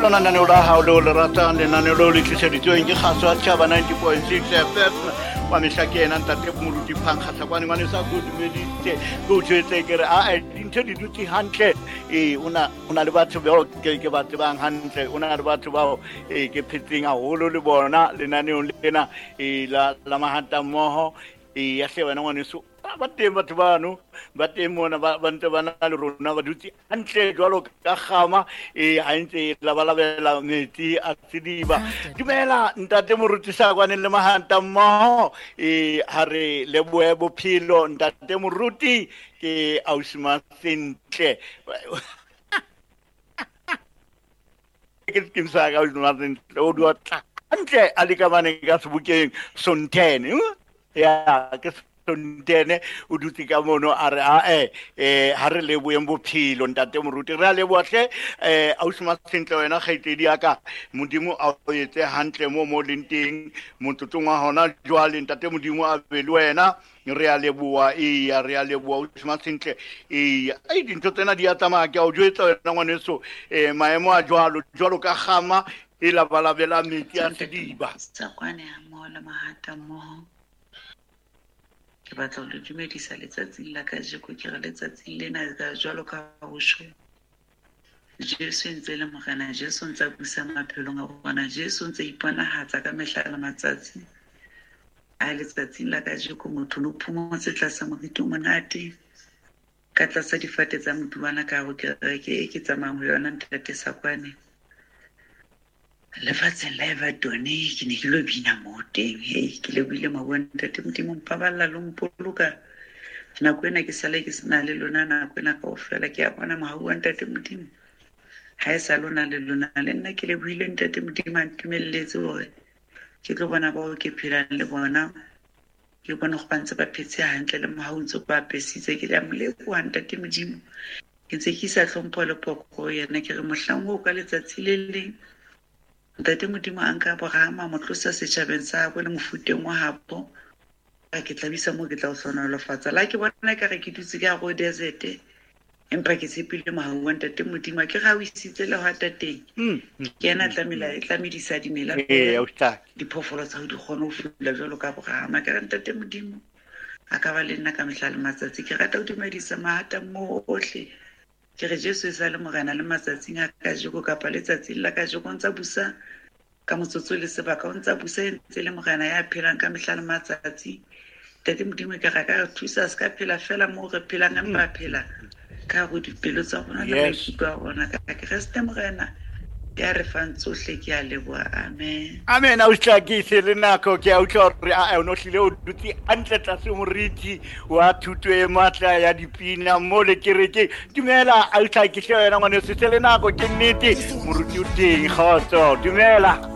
lona naneo la hao leo le ratang lenaneo leo le tliseditsweng ke kgaso ya Tjhaba 90.6 FM wa mehlakena ntate moruti phankgatha kwane ngwane sa go dumeditse go tshwetse ke re a dintho di dutse hantle una le batho ba ke ba tsebang hantle una le batho ba ke phetseng a holo le bona lenaneo lena la mahata mmoho ya se wena ngwane so ba teng batho bano ba teng mona ba ntse ba na le rona ba dutse hantle jwalo ka gama ha ntse la balabela metsi a tsidiba dumela ntate moruti sa kwane le mahanta mmoho ha re le bophelo ntate moruti ke ausima sentle ke sa ga ausima sentle o dua hantle a le ka bane ka sebukeng sontene ya ke sontene o dutse ka mono a re ha re le boeng bophelo ntate moruti re a le bohle ausima sentle wena kgaitsedi aka modimo a o etse hantle mo lenteng motsotsong wa hona jwale ntate modimo a be le wena re a leboa re a leboa ausima sentle dintho tsena di a tsamaya ke a o jwetsa wena ngwaneso maemo a jwalo ka gama la balabela metsi a sediba Sakwane a mola mahata mmoho ke batla ho dumedisa letsatsing la kajeko ke re letsatsing lena ka jwalo ka hosho Jesu ntse le morena Jesu ntse busa maphelong a rona Jesu ntse iponahatsa ka mehla le matsatsi a letsatsing la kajeko motho no phomotse tlasa moriti monate ka tlasa difate tsa moduana ka go ke tsamayang ho yona ntate Sakwane lefatsheng la Evertone ke ne ke lo bina mo teng ke le buile mabone ntate modimo mpaballa lo mpoloka nako ena ke sale ke sena le lona nako ena kaofela ke a bona mahau a ntate modimo ha e sa lona le lona le nna ke le buile ntate modimo a ntumelletse hore ke tlo bona bao ke phelang le bona ke bona go bantse ba phetse hantle le mahau ntse ba pesitse ke le moleko wa ntate modimo ke ntse ke sa hlompho le poko yena ke re mohlang o ka letsatsi le leng ntate modimo a nka borama motlosa setjhabeng sa bo le mofuteng wa hapo a ke tlabisa mo ke tla o hlonolofatsa la ke bona ka re ke dutse ka go desert empa ke tsepile mahau wa ntate modimo ke ga o isitse le wa tateng ke ena tlamedisa dimela diphoofolo tsa di kgone ho fula jalo ka borama ka ntate modimo a ka ba le nna ka mehla le matsatsi ke rata ho dumedisa mahata mo ohle ke re Jesu e sa le morena le matsatsing a kajeko kapa letsatsing la kajeko ntsa busa ka motsotso le sebaka o ntsa busa ntse le morena ya phelang ka mehla le matsatsi tete modimo ke ga ka thusa ska phela fela mo re phelang a mpa phela ka go dipelo tsa rona le maikutlo a rona ka Kriste morena ya re fang tsohle ke a leboa amen a utlakise le nako ke a utlwa hore o no hlile o dutse hantle tlase moriti wa thuto e matla ya dipina mo le kereke dumela a utlakise wena ngwane se le nako ke nnete moruti o teng kgotso dumela